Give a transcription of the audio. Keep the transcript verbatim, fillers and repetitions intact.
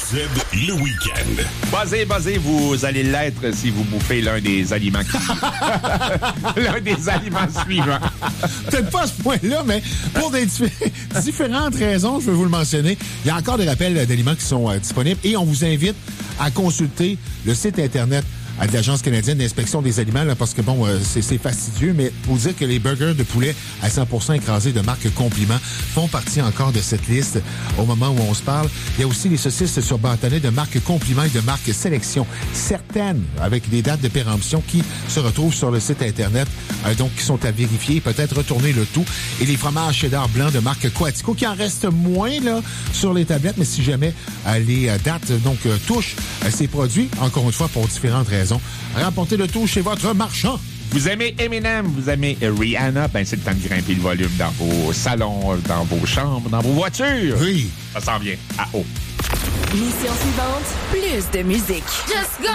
Z, le week-end. Buzzez, buzzez, vous allez l'être si vous bouffez l'un des aliments qui... l'un des aliments suivants. Peut-être pas à ce point-là, mais pour des dif- différentes raisons, je vais vous le mentionner, il y a encore des rappels d'aliments qui sont euh, disponibles et on vous invite à consulter le site Internet de l'Agence canadienne d'inspection des aliments, là, parce que, bon, euh, c'est, c'est fastidieux, mais pour dire que les burgers de poulet à cent pour cent écrasés de marque Compliment font partie encore de cette liste au moment où on se parle. Il y a aussi les saucisses sur bâtonnet de marque Compliment et de marque Sélection. Certaines, avec des dates de péremption qui se retrouvent sur le site Internet, euh, donc qui sont à vérifier, peut-être retourner le tout. Et les fromages cheddar blancs de marque Coatico, qui en reste moins, là, sur les tablettes, mais si jamais euh, les euh, dates, donc, euh, touchent euh, ces produits, encore une fois, pour différentes raisons, remportez le tout chez votre marchand. Vous aimez Eminem, vous aimez Rihanna, ben c'est le temps de grimper le volume dans vos salons, dans vos chambres, dans vos voitures. Oui. Ça s'en vient à haut. Mission suivante, plus de musique. Just go!